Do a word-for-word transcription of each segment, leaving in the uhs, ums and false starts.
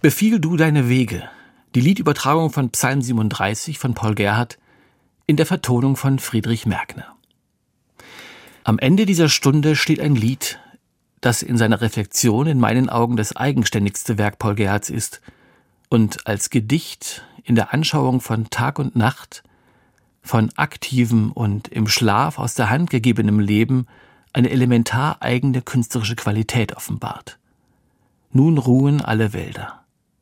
Befiehl du deine Wege, die Liedübertragung von Psalm siebenunddreißig von Paul Gerhardt in der Vertonung von Friedrich Merkner. Am Ende dieser Stunde steht ein Lied, das in seiner Reflexion in meinen Augen das eigenständigste Werk Paul Gerhardts ist und als Gedicht in der Anschauung von Tag und Nacht, von aktivem und im Schlaf aus der Hand gegebenem Leben eine elementar eigene künstlerische Qualität offenbart. Nun ruhen alle Wälder.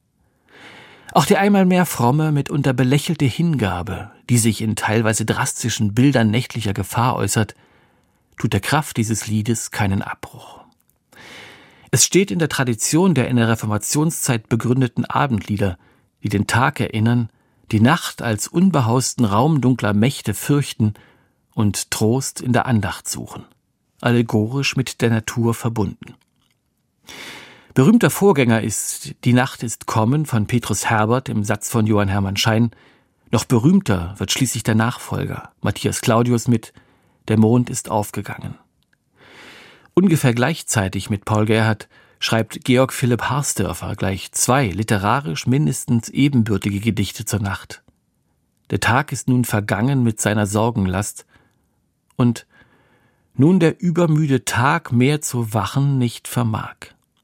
Auch die einmal mehr fromme, mitunter belächelte Hingabe, die sich in teilweise drastischen Bildern nächtlicher Gefahr äußert, tut der Kraft dieses Liedes keinen Abbruch. Es steht in der Tradition der in der Reformationszeit begründeten Abendlieder, die den Tag erinnern, die Nacht als unbehausten Raum dunkler Mächte fürchten und Trost in der Andacht suchen, allegorisch mit der Natur verbunden. Berühmter Vorgänger ist Die Nacht ist kommen von Petrus Herbert im Satz von Johann Hermann Schein. Noch berühmter wird schließlich der Nachfolger, Matthias Claudius, mit Der Mond ist aufgegangen. Ungefähr gleichzeitig mit Paul Gerhardt schreibt Georg Philipp Harsdörfer gleich zwei literarisch mindestens ebenbürtige Gedichte zur Nacht. Der Tag ist nun vergangen mit seiner Sorgenlast und nun der übermüde Tag mehr zu wachen nicht vermag.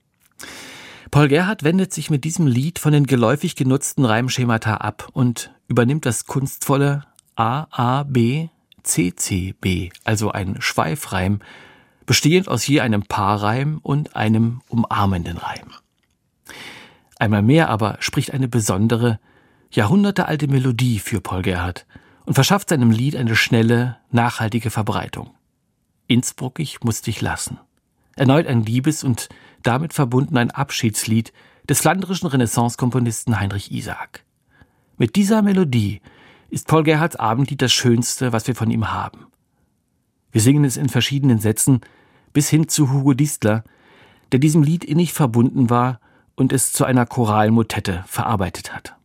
Paul Gerhardt wendet sich mit diesem Lied von den geläufig genutzten Reimschemata ab und übernimmt das kunstvolle A A B C C B, also ein Schweifreim, bestehend aus je einem Paarreim und einem umarmenden Reim. Einmal mehr aber spricht eine besondere, jahrhundertealte Melodie für Paul Gerhardt und verschafft seinem Lied eine schnelle, nachhaltige Verbreitung. Innsbruck, ich muss dich lassen. Erneut ein Liebes- und damit verbunden ein Abschiedslied des flandrischen Renaissance-Komponisten Heinrich Isaak. Mit dieser Melodie ist Paul Gerhardts Abendlied das Schönste, was wir von ihm haben. Wir singen es in verschiedenen Sätzen, bis hin zu Hugo Distler, der diesem Lied innig verbunden war und es zu einer choralen Motette verarbeitet hat.